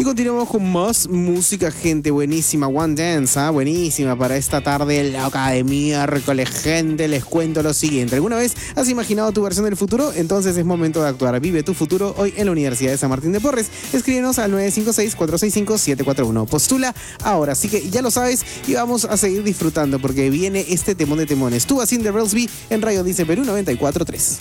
continuamos con más música, gente. Buenísima, One Dance, buenísima para esta tarde loca de miércoles, gente. Les cuento lo siguiente. ¿Alguna vez has imaginado tu versión del futuro? Entonces es momento de actuar. Vive tu futuro hoy en la Universidad de San Martín de Porres. Escríbenos al 956-465-741. Postula ahora. Así que ya lo sabes y vamos a seguir disfrutando porque viene este temón de temones. Tú, Cindy Relsby, en Radio Dice Perú 94.3.